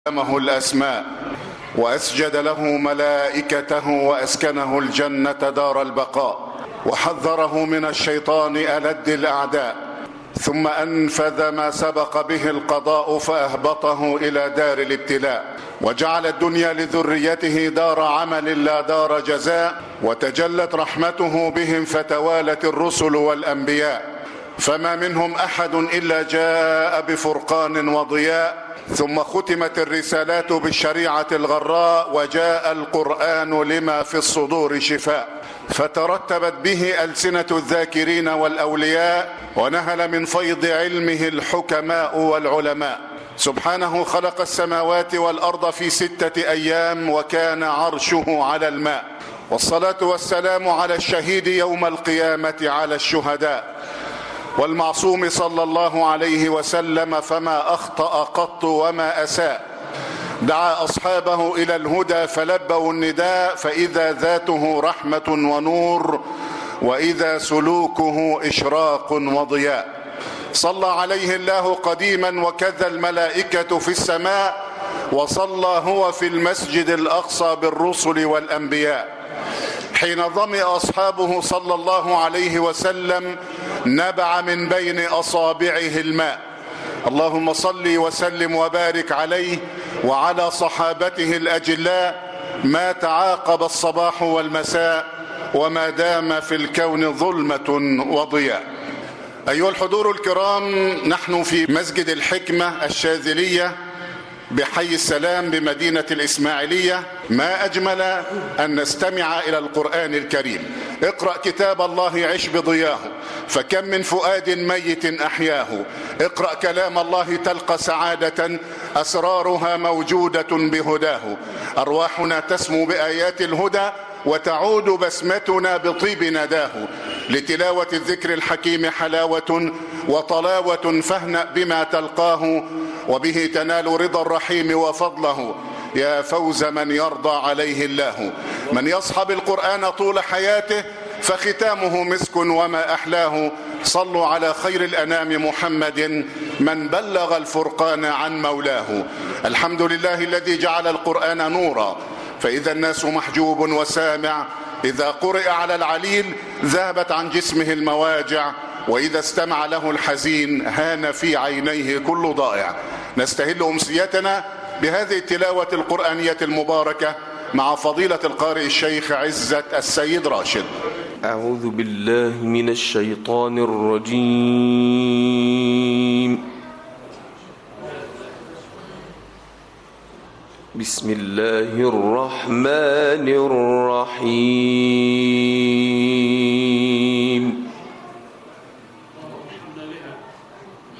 علمه الأسماء وأسجد له ملائكته وأسكنه الجنة دار البقاء وحذره من الشيطان ألد الأعداء، ثم أنفذ ما سبق به القضاء فأهبطه إلى دار الابتلاء، وجعل الدنيا لذريته دار عمل لا دار جزاء، وتجلت رحمته بهم فتوالت الرسل والأنبياء، فما منهم أحد إلا جاء بفرقان وضياء، ثم ختمت الرسالات بالشريعة الغراء، وجاء القرآن لما في الصدور شفاء، فترتبت به ألسنة الذاكرين والأولياء، ونهل من فيض علمه الحكماء والعلماء. سبحانه خلق السماوات والأرض في 6 أيام وكان عرشه على الماء، والصلاة والسلام على الشهيد يوم القيامة على الشهداء، والمعصوم صلى الله عليه وسلم فما أخطأ قط وما أساء، دعا أصحابه إلى الهدى فلبوا النداء، فإذا ذاته رحمة ونور، وإذا سلوكه إشراق وضياء. صلى عليه الله قديما وكذا الملائكة في السماء، وصلى هو في المسجد الأقصى بالرسل والأنبياء. حين ظمئ أصحابه صلى الله عليه وسلم نبع من بين أصابعه الماء. اللهم صل وسلم وبارك عليه وعلى صحابته الأجلاء ما تعاقب الصباح والمساء، وما دام في الكون ظلمة وضياء. أيها الحضور الكرام، نحن في مسجد الحكمة الشاذلية بحي السلام بمدينة الإسماعيلية. ما أجمل أن نستمع إلى القرآن الكريم. اقرأ كتاب الله عش بضياه، فكم من فؤاد ميت أحياه. اقرأ كلام الله تلقى سعادة أسرارها موجودة بهداه. أرواحنا تسمو بآيات الهدى، وتعود بسمتنا بطيب نداه. لتلاوة الذكر الحكيم حلاوة وطلاوة، فاهنأ بما تلقاه، وبه تنال رضا الرحيم وفضله. يا فوز من يرضى عليه الله. من يصحب القرآن طول حياته فختامه مسك وما أحلاه. صلوا على خير الأنام محمد من بلغ الفرقان عن مولاه. الحمد لله الذي جعل القرآن نورا، فإذا الناس محجوب وسامع. إذا قرئ على العليل ذهبت عن جسمه المواجع، وإذا استمع له الحزين هان في عينيه كل ضائع. نستهل أمسيتنا بهذه التلاوة القرآنية المباركة مع فضيلة القارئ الشيخ عزت السيد راشد. أعوذ بالله من الشيطان الرجيم. بسم الله الرحمن الرحيم.